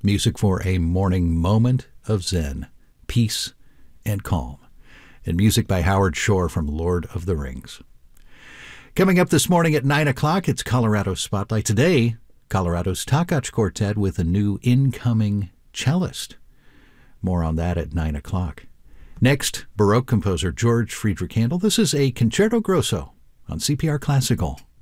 Music for a morning moment of zen, peace, and calm. And music by Howard Shore from Lord of the Rings. Coming up this morning at 9 o'clock, it's Colorado Spotlight. Today, Colorado's Takacs Quartet with a new incoming cellist. More on that at 9 o'clock. Next, Baroque composer George Friedrich Handel. This is a Concerto Grosso on CPR Classical.